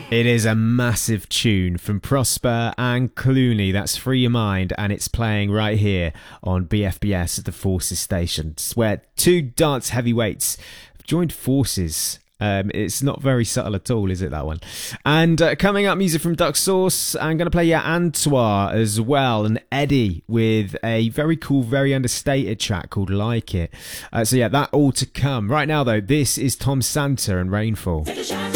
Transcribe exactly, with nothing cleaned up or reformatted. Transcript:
It is a massive tune from Prosper and Clooney. That's Free Your Mind, and it's playing right here on B F B S at the Forces Station, where two dance heavyweights have joined forces. Um, it's not very subtle at all, is it, that one? And uh, coming up, music from Duck Sauce. I'm going to play yeah, Antoine as well, and Eddie with a very cool, very understated track called Like It. Uh, so yeah, that all to come. Right now, though, this is Tom Santa and Rainfall. Take a shot.